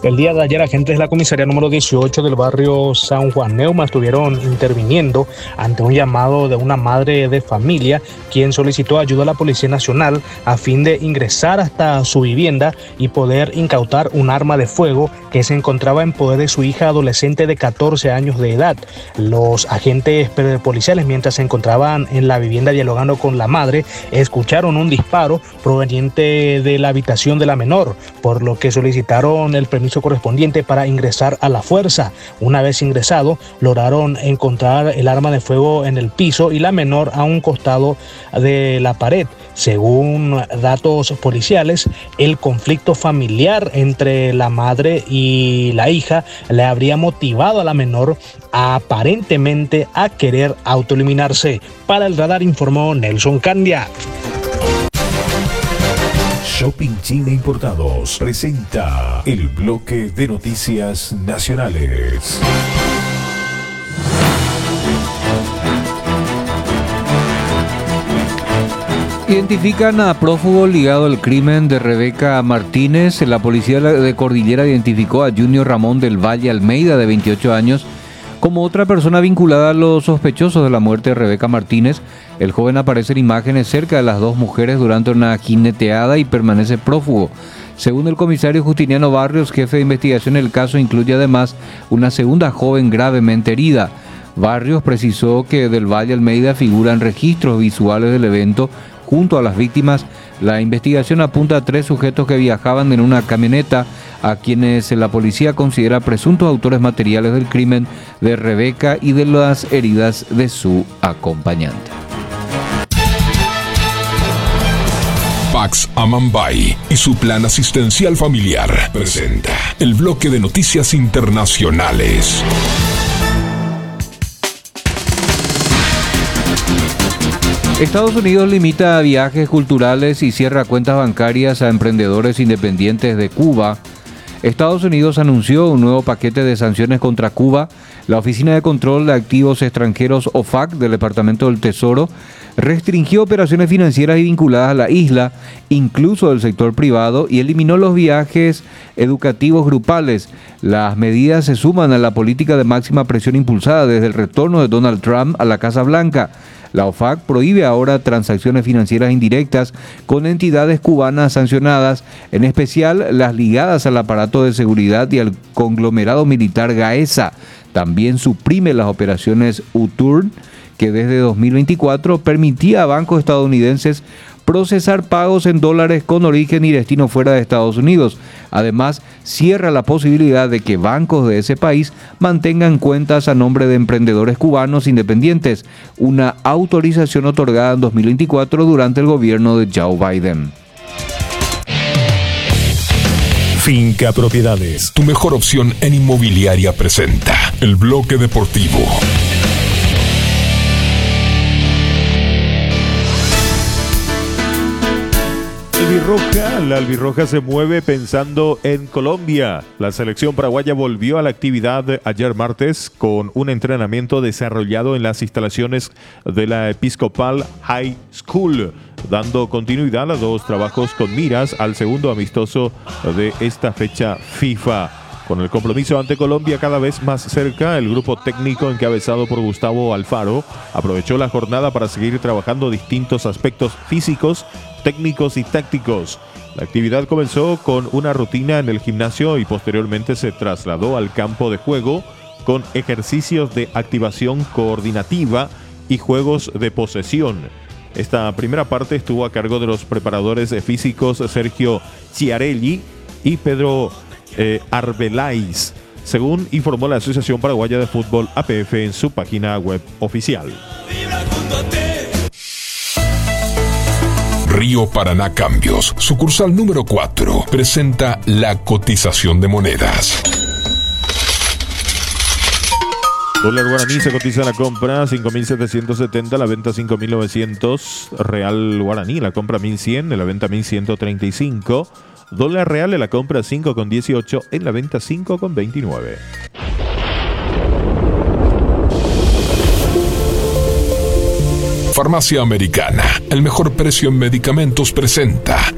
El día de ayer, agentes de la comisaría número 18 del barrio San Juan Neuma estuvieron interviniendo ante un llamado de una madre de familia, quien solicitó ayuda a la Policía Nacional a fin de ingresar hasta su vivienda y poder incautar un arma de fuego que se encontraba en poder de su hija adolescente de 14 años de edad. Los agentes policiales, mientras se encontraban en la vivienda dialogando con la madre, escucharon un disparo proveniente de la habitación de la menor, por lo que solicitaron el permiso correspondiente para ingresar a la fuerza. Una vez ingresado, lograron encontrar el arma de fuego en el piso y la menor a un costado de la pared. Según datos policiales, el conflicto familiar entre la madre y la hija le habría motivado a la menor aparentemente a querer autoeliminarse. Para el Radar informó Nelson Candia. Shopping China Importados presenta el bloque de noticias nacionales. Identifican a prófugo ligado al crimen de Rebeca Martínez. La policía de Cordillera identificó a Junior Ramón del Valle Almeida, de 28 años, como otra persona vinculada a los sospechosos de la muerte de Rebeca Martínez. El joven aparece en imágenes cerca de las dos mujeres durante una jineteada y permanece prófugo. Según el comisario Justiniano Barrios, jefe de investigación, el caso incluye además una segunda joven gravemente herida. Barrios precisó que del Valle Almeida figuran registros visuales del evento junto a las víctimas. La investigación apunta a 3 sujetos que viajaban en una camioneta, a quienes la policía considera presuntos autores materiales del crimen de Rebeca y de las heridas de su acompañante. Pax Amambay y su plan asistencial familiar presenta el bloque de noticias internacionales. Estados Unidos limita viajes culturales y cierra cuentas bancarias a emprendedores independientes de Cuba. Estados Unidos anunció un nuevo paquete de sanciones contra Cuba. La Oficina de Control de Activos Extranjeros, OFAC, del Departamento del Tesoro, restringió operaciones financieras y vinculadas a la isla, incluso del sector privado, y eliminó los viajes educativos grupales. Las medidas se suman a la política de máxima presión impulsada desde el retorno de Donald Trump a la Casa Blanca. La OFAC prohíbe ahora transacciones financieras indirectas con entidades cubanas sancionadas, en especial las ligadas al aparato de seguridad y al conglomerado militar Gaesa. También suprime las operaciones U-Turn, que desde 2024 permitía a bancos estadounidenses procesar pagos en dólares con origen y destino fuera de Estados Unidos. Además, cierra la posibilidad de que bancos de ese país mantengan cuentas a nombre de emprendedores cubanos independientes, una autorización otorgada en 2024 durante el gobierno de Joe Biden. Finca Propiedades, tu mejor opción en inmobiliaria, presenta el bloque deportivo. La albirroja se mueve pensando en Colombia. La selección paraguaya volvió a la actividad ayer martes con un entrenamiento desarrollado en las instalaciones de la Episcopal High School, dando continuidad a 2 trabajos con miras al segundo amistoso de esta fecha FIFA. Con el compromiso ante Colombia cada vez más cerca, el grupo técnico encabezado por Gustavo Alfaro aprovechó la jornada para seguir trabajando distintos aspectos físicos, técnicos y tácticos. La actividad comenzó con una rutina en el gimnasio y posteriormente se trasladó al campo de juego con ejercicios de activación coordinativa y juegos de posesión. Esta primera parte estuvo a cargo de los preparadores físicos Sergio Chiarelli y Pedro Arbeláez, según informó la Asociación Paraguaya de Fútbol APF en su página web oficial. Río Paraná Cambios, sucursal número 4, presenta la cotización de monedas. Dólar guaraní se cotiza a la compra 5.770, la venta 5.900. Real guaraní, la compra 1.100, en la venta 1.135. Dólar real en la compra 5,18, en la venta 5,29. Farmacia Americana, el mejor precio en medicamentos, presenta